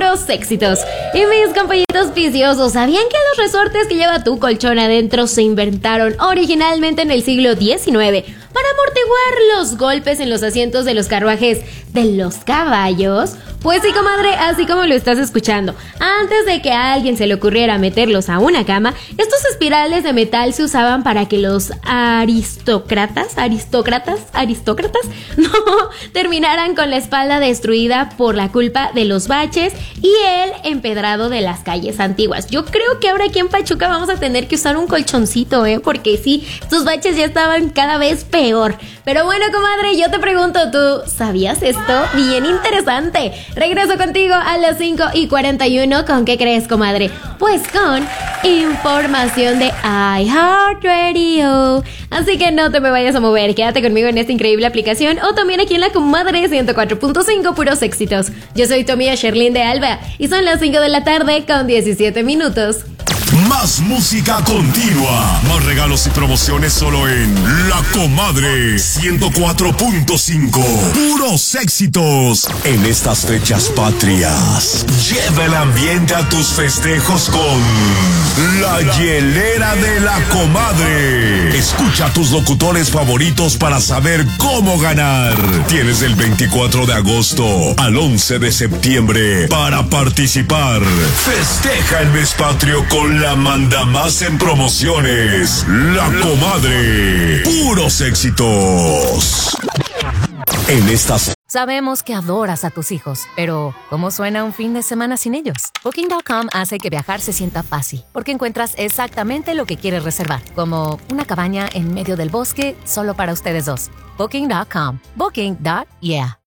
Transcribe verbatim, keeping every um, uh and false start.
puros éxitos. Y mis compañitos viciosos, ¿sabían que los resortes que lleva tu colchón adentro se inventaron originalmente en el siglo diecinueve para amortiguar los golpes en los asientos de los carruajes de los caballos? Pues sí, comadre, así como lo estás escuchando. Antes de que a alguien se le ocurriera meterlos a una cama, estos espirales de metal se usaban para que los aristócratas, aristócratas, aristócratas, no, terminaran con la espalda destruida por la culpa de los baches y el empedrado de las calles antiguas. Yo creo que ahora aquí en Pachuca vamos a tener que usar un colchoncito, ¿eh? Porque sí, estos baches ya estaban cada vez peor. Pero bueno, comadre, yo te pregunto, ¿tú sabías esto? Bien interesante. Regreso contigo a las cinco y cuarenta y uno. ¿Con qué crees, comadre? Pues con información de iHeartRadio. Así que no te me vayas a mover. Quédate conmigo en esta increíble aplicación o también aquí en la comadre ciento cuatro punto cinco, puros éxitos. Yo soy tu amiga Sherlyn de Alba y son las cinco de la tarde con diecisiete minutos. Más música continua, más regalos y promociones solo en La Comadre ciento cuatro punto cinco. Puros éxitos. En estas fechas patrias, lleva el ambiente a tus festejos con La Hielera de La Comadre. Escucha a tus locutores favoritos para saber cómo ganar. Tienes el veinticuatro de agosto al once de septiembre para participar. Festeja el mes patrio con la manda más en promociones. La Comadre. Puros éxitos. En estas... Sabemos que adoras a tus hijos, pero ¿cómo suena un fin de semana sin ellos? Booking punto com hace que viajar se sienta fácil, porque encuentras exactamente lo que quieres reservar, como una cabaña en medio del bosque solo para ustedes dos. Booking punto com. Booking. Yeah.